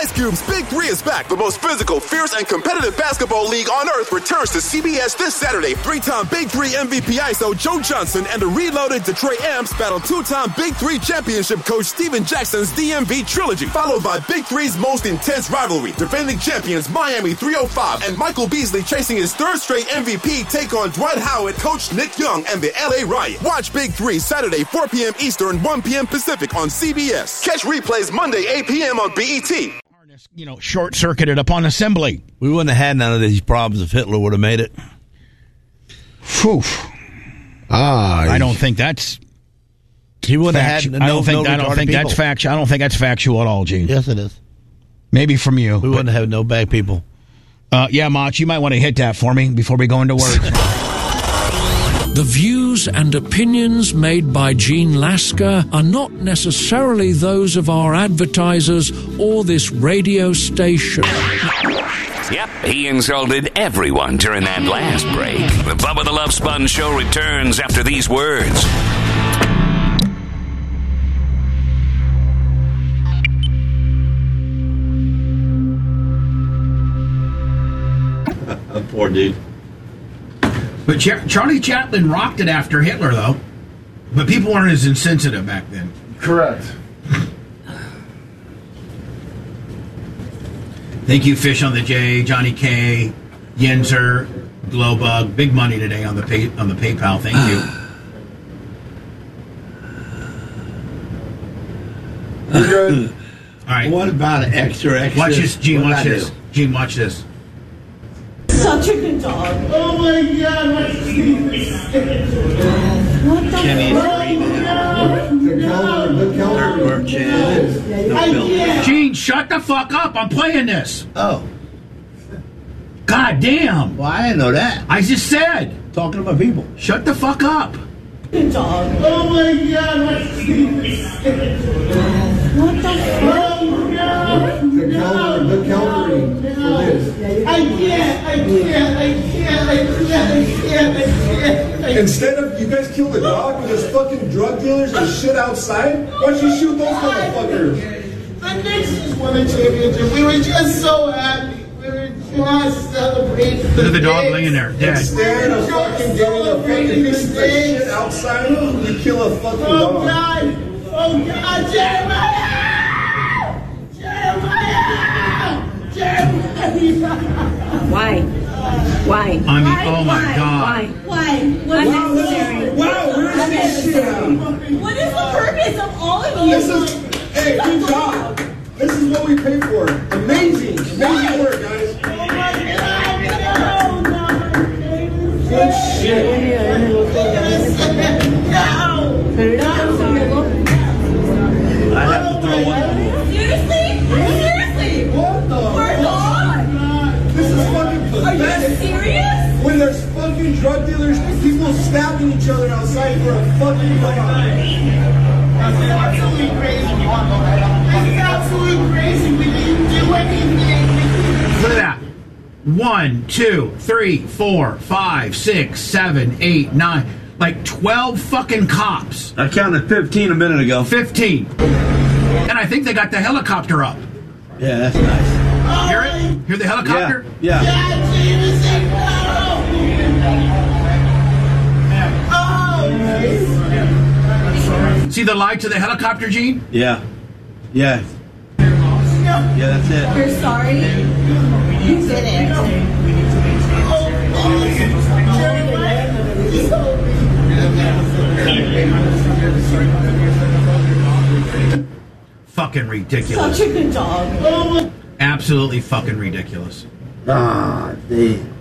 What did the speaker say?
Ice Cube's Big Three is back. The most physical, fierce, and competitive basketball league on earth returns to CBS this Saturday. Three-time Big Three MVP ISO Joe Johnson and the reloaded Detroit Amps battle two-time Big Three championship coach Steven Jackson's DMV trilogy, followed by Big Three's most intense rivalry. Defending champions Miami 305 and Michael Beasley chasing his third straight MVP take on Dwight Howard, Coach Nick Young, and the LA Riot. Watch Big Three Saturday 4 p.m. Eastern, 1 p.m. Pacific on CBS. Catch replays Monday 8 p.m. on BET. Short-circuited upon assembly. We wouldn't have had none of these problems if Hitler would have made it. Phew. I don't think that's. He wouldn't have had. I don't think that's factual. I don't think that's factual at all, Gene. Yes, it is. Maybe from you. We wouldn't have no bad people. Yeah, Mach, you might want to hit that for me before we go into work. The views and opinions made by Gene Lasker are not necessarily those of our advertisers or this radio station. Yep, he insulted everyone during that last break. The Bubba the Love Sponge Show returns after these words. Poor dude. But Charlie Chaplin rocked it after Hitler, though. But people weren't as insensitive back then. Correct. Thank you, Fish on the J, Johnny K, Yenzer, Glowbug. Big money today on the PayPal. Thank you. You're good. All right. What about an extra? Watch this, Gene. Watch this. Gene, watch this. Such a good dog. Oh my God, my teeth. What the fuck? Gene, shut the fuck up. I'm playing this. Oh. God damn. Well, I didn't know that. I just said. Talking about people. Shut the fuck up. Good dog. Oh my God, my teeth. What the fuck? The Calvary for this. I can't. Instead of you guys kill the dog with those fucking drug dealers and shit outside, why don't you shoot those motherfuckers? The Knicks just won a championship. We were just so happy. We were just celebrating. Look at the dog laying there, dead. Instead of fucking getting a fucking piece of shit outside, you kill a fucking dog. Oh God, Jeremiah! Why? I mean, oh my God. Why? What's necessary? What is the purpose of all of you? Hey, good job. This is what we pay for. Amazing work, guys. Oh my God, no. Good shit. I have to throw one. Seriously? What the fuck? This is fucking pathetic. Are you serious? When there's fucking drug dealers and people stabbing each other outside for a fucking dog. This is absolutely crazy. This is absolutely crazy. We didn't do anything. Look at that. 1, 2, 3, 4, 5, 6, 7, 8, 9. Like 12 fucking cops. I counted 15 a minute ago. 15. And I think they got the helicopter up. Yeah, that's nice. Hear it? Hear the helicopter? Yeah. See the lights of the helicopter, Gene? Yeah. Yeah, that's it. You're sorry? You didn't. Fucking ridiculous. Such a good dog. Absolutely fucking ridiculous. Ah,